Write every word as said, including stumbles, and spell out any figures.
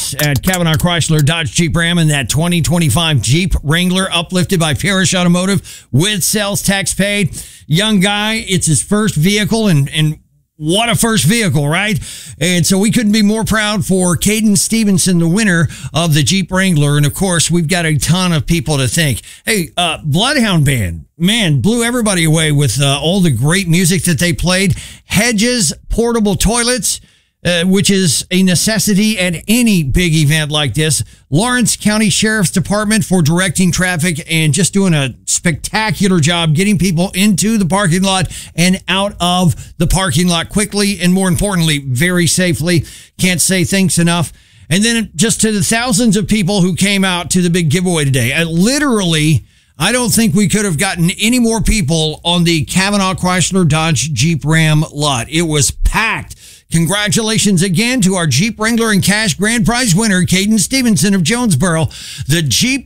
us at Kavanaugh Chrysler Dodge Jeep Ram and that twenty twenty-five Jeep Wrangler uplifted by Parrish Automotive with sales tax paid. Young guy, it's his first vehicle, and, and what a first vehicle, right? And so we couldn't be more proud for Caden Stevenson, the winner of the Jeep Wrangler. And of course, we've got a ton of people to thank. Hey, uh, Bloodhound Band, man, blew everybody away with uh, all the great music that they played. Hedges Portable Toilets, Uh, which is a necessity at any big event like this. Lawrence County Sheriff's Department for directing traffic and just doing a spectacular job getting people into the parking lot and out of the parking lot quickly and, more importantly, very safely. Can't say thanks enough. And then just to the thousands of people who came out to the big giveaway today. I literally, I don't think we could have gotten any more people on the Kavanaugh Chrysler Dodge Jeep Ram lot. It was packed. Congratulations again to our Jeep Wrangler and Cash Grand Prize winner, Caden Stevenson of Jonesboro. The Jeep